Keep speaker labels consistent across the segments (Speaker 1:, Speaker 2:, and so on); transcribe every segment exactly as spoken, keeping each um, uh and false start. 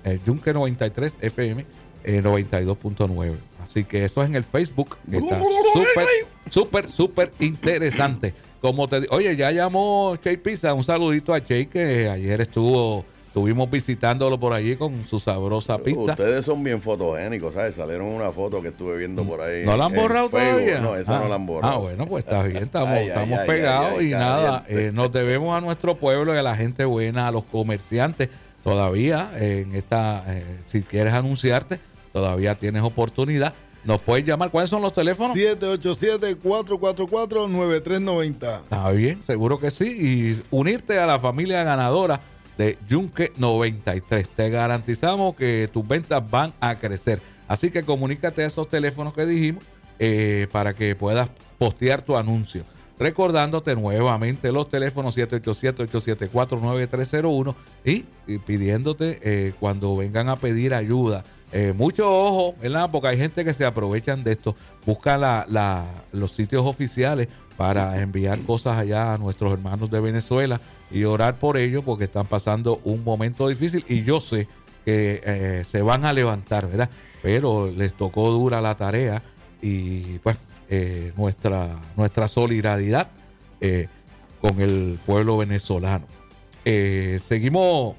Speaker 1: eh, Yunque noventa y tres F M eh, noventa y dos punto nueve. Así que esto es en el Facebook. Que está súper, súper, súper interesante. Como te oye, ya llamó Che Pizza. Un saludito a Che, que ayer estuvo, estuvimos visitándolo por allí con su sabrosa pizza.
Speaker 2: Ustedes son bien fotogénicos, ¿sabes? Salieron una foto que estuve viendo por ahí.
Speaker 1: ¿No la han borrado todavía?
Speaker 2: No, esa
Speaker 1: ah,
Speaker 2: no la han borrado.
Speaker 1: Ah, bueno, pues está bien, estamos,
Speaker 2: ay,
Speaker 1: estamos
Speaker 2: ay,
Speaker 1: pegados
Speaker 2: ay, ay,
Speaker 1: y nada, eh, nos debemos a nuestro pueblo y a la gente buena, a los comerciantes. Todavía, eh, en esta, eh, si quieres anunciarte, todavía tienes oportunidad. Nos puedes llamar. ¿Cuáles son los teléfonos?
Speaker 3: siete ocho siete, cuatro cuatro cuatro, nueve tres nueve cero.
Speaker 1: Está bien, seguro que sí. Y unirte a la familia ganadora de Yunque noventa y tres. Te garantizamos que tus ventas van a crecer. Así que comunícate a esos teléfonos que dijimos eh, para que puedas postear tu anuncio. Recordándote nuevamente los teléfonos siete ocho siete, ocho siete cuatro, nueve tres cero uno y, y pidiéndote eh, cuando vengan a pedir ayuda. Eh, mucho ojo, ¿verdad? Porque hay gente que se aprovechan de esto. Busca la, la, los sitios oficiales para enviar cosas allá a nuestros hermanos de Venezuela y orar por ellos porque están pasando un momento difícil y yo sé que eh, se van a levantar, ¿verdad? Pero les tocó dura la tarea y pues eh, nuestra, nuestra solidaridad eh, con el pueblo venezolano. Eh, seguimos.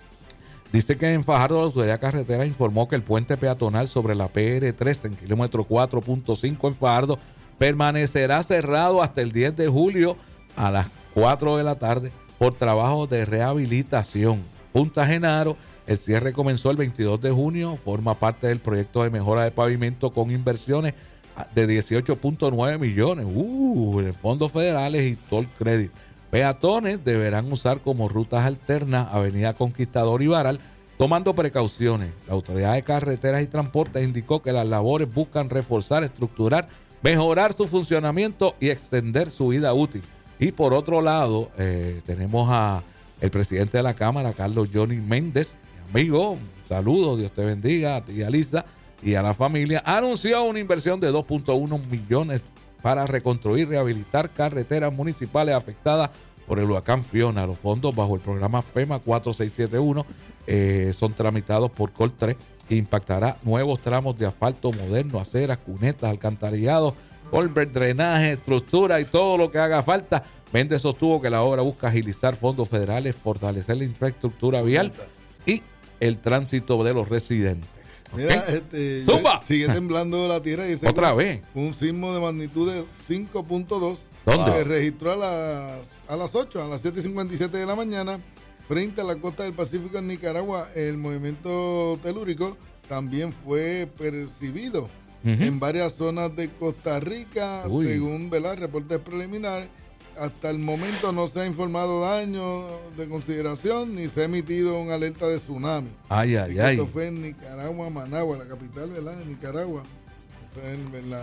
Speaker 1: Dice que en Fajardo la Autoridad Carretera informó que el puente peatonal sobre la P R tres en kilómetro cuatro punto cinco en Fajardo permanecerá cerrado hasta el diez de julio a las cuatro de la tarde por trabajos de rehabilitación. Punta Genaro, el cierre comenzó el veintidós de junio, forma parte del proyecto de mejora de pavimento con inversiones de dieciocho punto nueve millones uh, de fondos federales y Toll Credit. Peatones deberán usar como rutas alternas Avenida Conquistador y Baral, tomando precauciones. La Autoridad de Carreteras y Transportes indicó que las labores buscan reforzar, estructurar, mejorar su funcionamiento y extender su vida útil. Y por otro lado, eh, tenemos a el presidente de la Cámara, Carlos Johnny Méndez, mi amigo, saludos, Dios te bendiga, a ti y a Lisa y a la familia. Anunció una inversión de dos punto uno millones para reconstruir y rehabilitar carreteras municipales afectadas por el huracán Fiona. Los fondos bajo el programa FEMA cuatro seis siete uno eh, son tramitados por Coltré e impactará nuevos tramos de asfalto moderno, aceras, cunetas, alcantarillados, culvert, drenaje, estructura y todo lo que haga falta. Méndez sostuvo que la obra busca agilizar fondos federales, fortalecer la infraestructura vial y el tránsito de los residentes.
Speaker 3: Mira, okay. este, sigue temblando la tierra y
Speaker 1: otra vez
Speaker 3: un sismo de magnitud de cinco punto dos.
Speaker 1: ¿Dónde?
Speaker 3: Se registró a las a las ocho, a las siete y cincuenta y siete de la mañana, frente a la costa del Pacífico en Nicaragua. El movimiento telúrico también fue percibido uh-huh. en varias zonas de Costa Rica, Uy. según ¿verdad? reportes preliminares. Hasta el momento no se ha informado daño de consideración ni se ha emitido una alerta de tsunami.
Speaker 1: Ay, ay, ay.
Speaker 3: Esto fue en Nicaragua, Managua, la capital, ¿verdad? De Nicaragua. Fue en, en la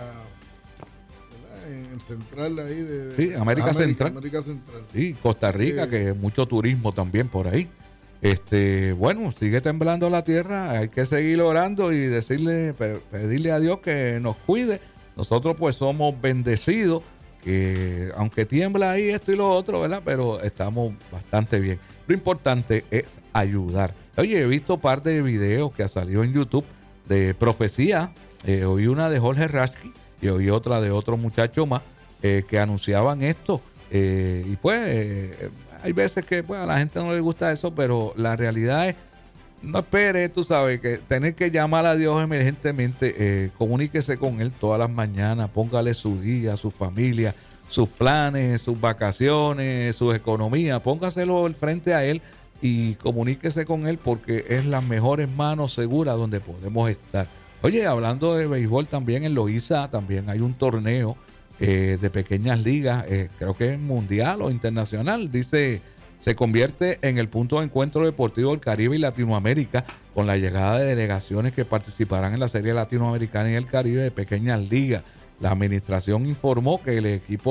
Speaker 3: ¿verdad? en el central ahí de, de
Speaker 1: sí, América, América Central.
Speaker 3: América Central.
Speaker 1: Sí, Costa Rica, eh, que es mucho turismo también por ahí. Este, bueno, sigue temblando la tierra, hay que seguir orando y decirle, pedirle a Dios que nos cuide. Nosotros pues somos bendecidos. Que aunque tiembla ahí esto y lo otro, ¿verdad? Pero estamos bastante bien. Lo importante es ayudar. Oye, he visto parte de videos que ha salido en YouTube de profecía. Eh, oí una de Jorge Rasky y oí otra de otro muchacho más eh, que anunciaban esto. Eh, y pues eh, hay veces que pues, a la gente no le gusta eso, pero la realidad es, no espere, tú sabes, que tener que llamar a Dios emergentemente, eh, comuníquese con Él todas las mañanas, póngale su día, su familia, sus planes, sus vacaciones, sus economías, póngaselo al frente a Él y comuníquese con Él porque es las mejores manos seguras donde podemos estar. Oye, hablando de béisbol también en Loíza, también hay un torneo eh, de pequeñas ligas, eh, creo que es mundial o internacional, dice... Se convierte en el punto de encuentro deportivo del Caribe y Latinoamérica con la llegada de delegaciones que participarán en la Serie Latinoamericana y el Caribe de pequeñas ligas. La administración informó que el equipo